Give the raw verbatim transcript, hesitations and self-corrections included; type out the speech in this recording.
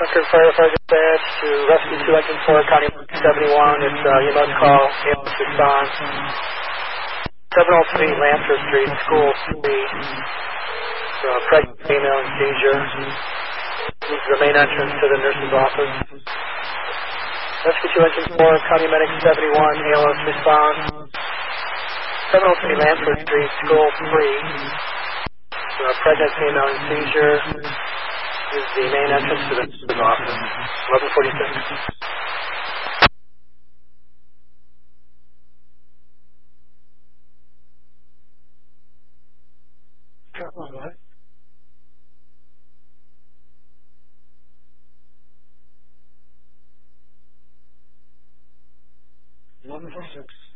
Concord Firefighter Dispatch to Rescue two Engine four, County seventy-one. It's uh, you must call ambulance response. seven oh three Lancer Street, School three. Uh, pregnant female in seizure. This is the main entrance to the nurse's office. Rescue two Engine four, County Medic seventy-one, A L S response. seven oh three Lancer Street, School three. Uh, pregnant female in seizure. This is the main entrance to the nurse's office. eleven forty-six. eleven forty-six.